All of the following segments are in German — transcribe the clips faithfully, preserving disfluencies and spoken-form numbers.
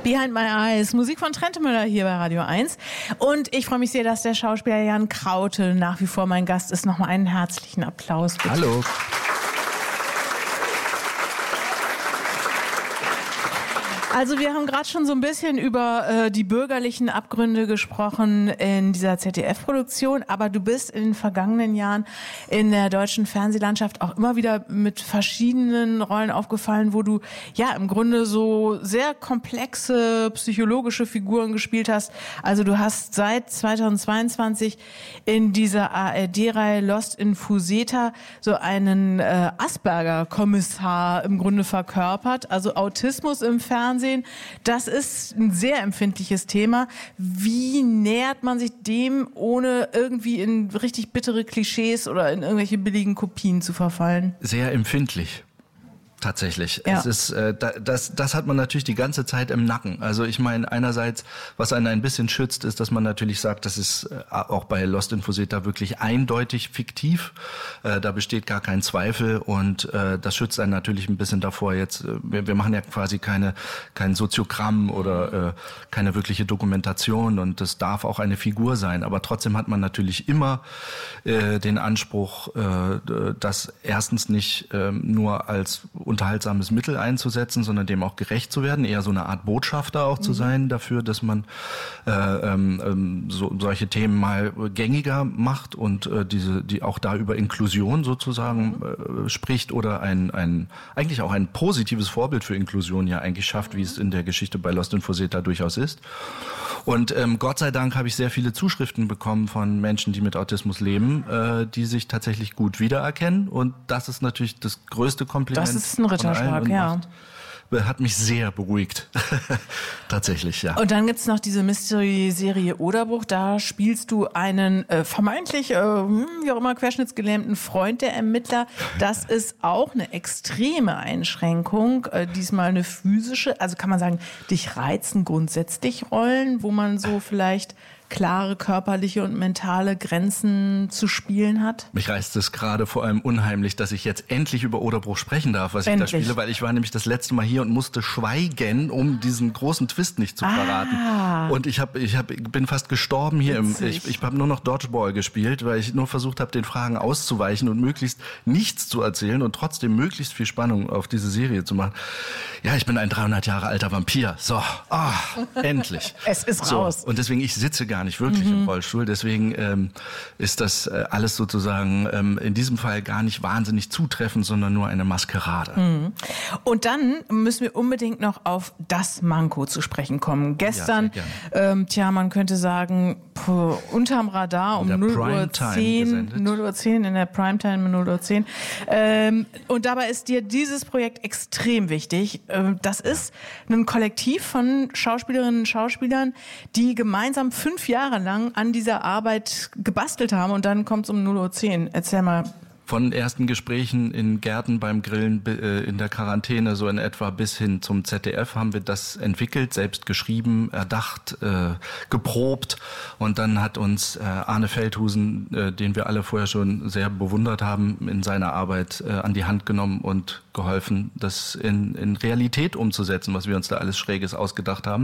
Behind My Eyes, Musik von Trentemüller hier bei Radio eins. Und ich freue mich sehr, dass der Schauspieler Jan Kraute nach wie vor mein Gast ist. Nochmal einen herzlichen Applaus, bitte. Hallo. Also wir haben gerade schon so ein bisschen über äh, die bürgerlichen Abgründe gesprochen in dieser Z D F-Produktion, aber du bist in den vergangenen Jahren in der deutschen Fernsehlandschaft auch immer wieder mit verschiedenen Rollen aufgefallen, wo du ja im Grunde so sehr komplexe psychologische Figuren gespielt hast. Also du hast seit zweitausendzweiundzwanzig in dieser A R D-Reihe Lost in Fuseta so einen äh, Asperger-Kommissar im Grunde verkörpert, also Autismus im Fernsehen. Das ist ein sehr empfindliches Thema. Wie nähert man sich dem, ohne irgendwie in richtig bittere Klischees oder in irgendwelche billigen Kopien zu verfallen? Sehr empfindlich. Tatsächlich. Ja. Es ist, äh, das, das hat man natürlich die ganze Zeit im Nacken. Also ich meine, einerseits, was einen ein bisschen schützt, ist, dass man natürlich sagt, das ist äh, auch bei Lost in Fuseta wirklich eindeutig fiktiv. Äh, da besteht gar kein Zweifel und äh, das schützt einen natürlich ein bisschen davor. Jetzt, äh, wir, wir machen ja quasi keine kein Soziogramm oder äh, keine wirkliche Dokumentation und das darf auch eine Figur sein. Aber trotzdem hat man natürlich immer äh, den Anspruch, äh, das erstens nicht äh, nur als unterhaltsames Mittel einzusetzen, sondern dem auch gerecht zu werden, eher so eine Art Botschafter auch mhm. zu sein dafür, dass man äh, ähm, so, solche Themen mal gängiger macht und äh, diese, die auch da über Inklusion sozusagen äh, spricht oder ein, ein eigentlich auch ein positives Vorbild für Inklusion ja eigentlich schafft, wie es in der Geschichte bei Lost in Fuseta durchaus ist. Und ähm, Gott sei Dank habe ich sehr viele Zuschriften bekommen von Menschen, die mit Autismus leben, äh, die sich tatsächlich gut wiedererkennen und das ist natürlich das größte Kompliment. Das ist ein Ritterschlag, ja. Macht, hat mich sehr beruhigt. Tatsächlich, ja. Und dann gibt's noch diese Mystery-Serie Oderbruch. Da spielst du einen äh, vermeintlich, äh, wie auch immer, querschnittsgelähmten Freund der Ermittler. Das ist auch eine extreme Einschränkung. Äh, diesmal eine physische. Also kann man sagen, dich reizen grundsätzlich Rollen, wo man so vielleicht klare körperliche und mentale Grenzen zu spielen hat? Mich reizt es gerade vor allem unheimlich, dass ich jetzt endlich über Oderbruch sprechen darf, was endlich. ich da spiele, weil ich war nämlich das letzte Mal hier und musste schweigen, um diesen großen Twist nicht zu verraten. Ah. Und ich hab, ich hab, bin fast gestorben hier. Im, ich ich habe nur noch Dodgeball gespielt, weil ich nur versucht habe, den Fragen auszuweichen und möglichst nichts zu erzählen und trotzdem möglichst viel Spannung auf diese Serie zu machen. Ja, ich bin ein dreihundert Jahre alter Vampir. So, ah, endlich. Es ist so. raus. Und deswegen, ich sitze gar nicht wirklich mhm. im Rollstuhl. Deswegen ähm, ist das äh, alles sozusagen ähm, in diesem Fall gar nicht wahnsinnig zutreffend, sondern nur eine Maskerade. Mhm. Und dann müssen wir unbedingt noch auf das Manko zu sprechen kommen. Gestern, ja, ähm, tja, man könnte sagen, puh, unterm Radar um null Uhr zehn, null Uhr zehn in der Primetime null Uhr zehn. Ähm, und dabei ist dir dieses Projekt extrem wichtig. Ähm, das ist ein Kollektiv von Schauspielerinnen und Schauspielern, die gemeinsam fünf Jahre lang an dieser Arbeit gebastelt haben und dann kommt es um null Uhr zehn. Erzähl mal. Von ersten Gesprächen in Gärten beim Grillen in der Quarantäne so in etwa bis hin zum Z D F haben wir das entwickelt, selbst geschrieben, erdacht, äh, geprobt und dann hat uns äh, Arne Feldhusen, äh, den wir alle vorher schon sehr bewundert haben, in seiner Arbeit äh, an die Hand genommen und geholfen, das in, in Realität umzusetzen, was wir uns da alles Schräges ausgedacht haben.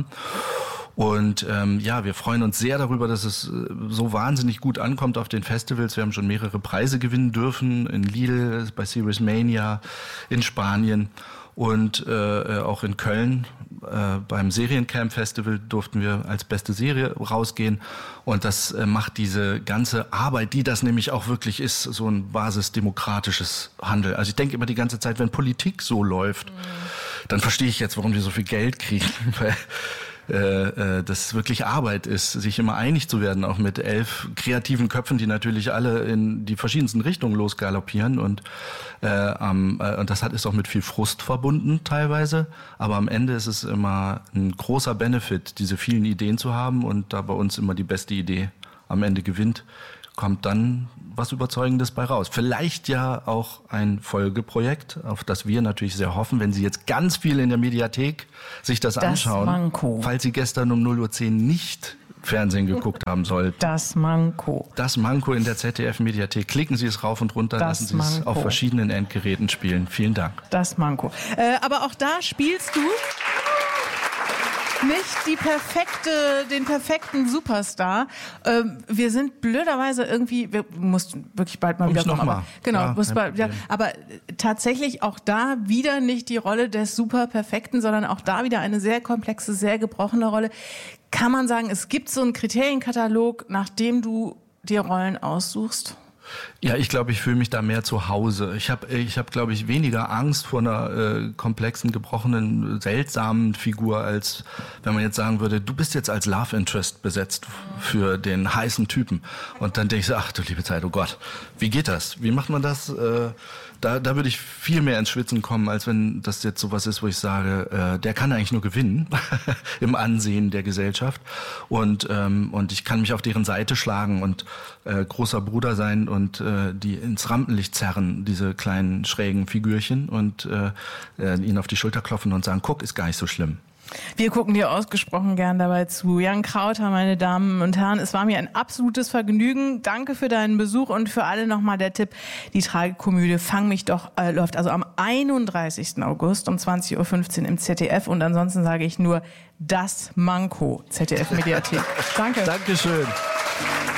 Und ähm, ja, wir freuen uns sehr darüber, dass es äh, so wahnsinnig gut ankommt auf den Festivals. Wir haben schon mehrere Preise gewinnen dürfen, in Lille, bei Series Mania, in Spanien und äh, auch in Köln. Äh, beim Seriencamp Festival durften wir als beste Serie rausgehen. Und das äh, macht diese ganze Arbeit, die das nämlich auch wirklich ist, so ein basisdemokratisches Handeln. Also ich denke immer die ganze Zeit, wenn Politik so läuft, mhm. dann verstehe ich jetzt, warum die so viel Geld kriegen, weil äh, das wirklich Arbeit ist, sich immer einig zu werden, auch mit elf kreativen Köpfen, die natürlich alle in die verschiedensten Richtungen losgaloppieren und äh, ähm, äh, und das hat ist auch mit viel Frust verbunden teilweise, aber am Ende ist es immer ein großer Benefit, diese vielen Ideen zu haben und da bei uns immer die beste Idee am Ende gewinnt, kommt dann was Überzeugendes bei raus. Vielleicht ja auch ein Folgeprojekt, auf das wir natürlich sehr hoffen, wenn Sie jetzt ganz viel in der Mediathek sich das, das anschauen. Manko. Falls Sie gestern um null Uhr zehn nicht Fernsehen geguckt haben sollten. Das Manko. Das Manko in der Z D F-Mediathek. Klicken Sie es rauf und runter, das lassen Sie Manko. Es auf verschiedenen Endgeräten spielen. Vielen Dank. Das Manko. Äh, aber auch da spielst du nicht die perfekte, den perfekten Superstar. Ähm, wir sind blöderweise irgendwie, wir mussten wirklich bald mal wieder kommen. Noch aber, mal. genau, ja, muss bald, ja, aber tatsächlich auch da wieder nicht die Rolle des Superperfekten, sondern auch da wieder eine sehr komplexe, sehr gebrochene Rolle. Kann man sagen, es gibt so einen Kriterienkatalog, nach dem du dir Rollen aussuchst? Ja, ich glaube, ich fühle mich da mehr zu Hause. Ich habe, ich hab, glaube ich, weniger Angst vor einer äh, komplexen, gebrochenen, seltsamen Figur, als wenn man jetzt sagen würde, du bist jetzt als Love Interest besetzt für den heißen Typen. Und dann denke ich so, ach du liebe Zeit, oh Gott, wie geht das? Wie macht man das? Äh, da, da würde ich viel mehr ins Schwitzen kommen, als wenn das jetzt sowas ist, wo ich sage, äh, der kann eigentlich nur gewinnen im Ansehen der Gesellschaft. Und, ähm, und ich kann mich auf deren Seite schlagen und äh, großer Bruder sein und äh, die ins Rampenlicht zerren, diese kleinen schrägen Figürchen, und äh, ihnen auf die Schulter klopfen und sagen, guck, ist gar nicht so schlimm. Wir gucken dir ausgesprochen gern dabei zu. Jan Krauter, meine Damen und Herren, es war mir ein absolutes Vergnügen. Danke für deinen Besuch und für alle nochmal der Tipp, die Tragikomödie Fang mich doch äh, läuft also am einunddreißigsten August um zwanzig Uhr fünfzehn im Z D F, und ansonsten sage ich nur das Manko, Z D F Mediathek. Danke. Dankeschön.